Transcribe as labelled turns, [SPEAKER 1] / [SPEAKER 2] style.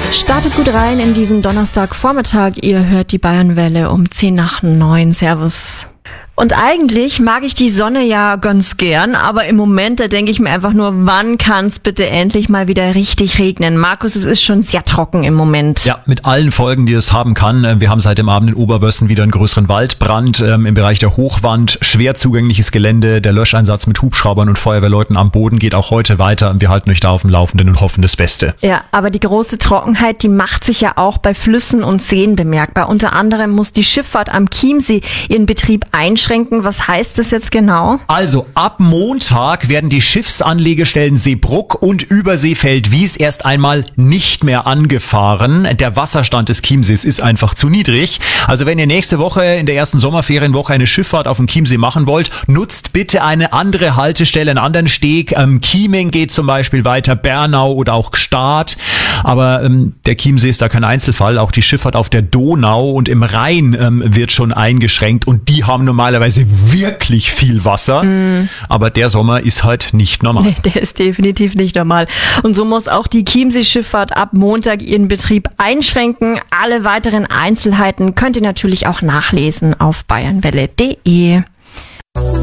[SPEAKER 1] Startet gut rein in diesen Donnerstagvormittag. Ihr hört die Bayernwelle um 8:10. Servus. Und eigentlich mag ich die Sonne ja ganz gern, aber im Moment, da denke ich mir einfach nur, wann kann's bitte endlich mal wieder richtig regnen? Markus, es ist schon sehr trocken im Moment.
[SPEAKER 2] Ja, mit allen Folgen, die es haben kann. Wir haben seit dem Abend in Oberbössen wieder einen größeren Waldbrand im Bereich der Hochwand, schwer zugängliches Gelände, der Löscheinsatz mit Hubschraubern und Feuerwehrleuten am Boden geht auch heute weiter. Wir halten euch da auf dem Laufenden und hoffen das Beste.
[SPEAKER 1] Ja, aber die große Trockenheit, die macht sich ja auch bei Flüssen und Seen bemerkbar. Unter anderem muss die Schifffahrt am Chiemsee ihren Betrieb einschränken. Was heißt das jetzt genau?
[SPEAKER 2] Also ab Montag werden die Schiffsanlegestellen Seebruck und Überseefeld-Wies erst einmal nicht mehr angefahren. Der Wasserstand des Chiemsees ist einfach zu niedrig. Also wenn ihr nächste Woche in der ersten Sommerferienwoche eine Schifffahrt auf dem Chiemsee machen wollt, nutzt bitte eine andere Haltestelle, einen anderen Steg. Chieming geht zum Beispiel weiter, Bernau oder auch Gstaad. Aber der Chiemsee ist da kein Einzelfall. Auch die Schifffahrt auf der Donau und im Rhein wird schon eingeschränkt und die haben normalerweise wirklich viel Wasser. Aber der Sommer ist halt nicht normal.
[SPEAKER 1] Nee, der ist definitiv nicht normal. Und so muss auch die Chiemsee-Schifffahrt ab Montag ihren Betrieb einschränken. Alle weiteren Einzelheiten könnt ihr natürlich auch nachlesen auf bayernwelle.de.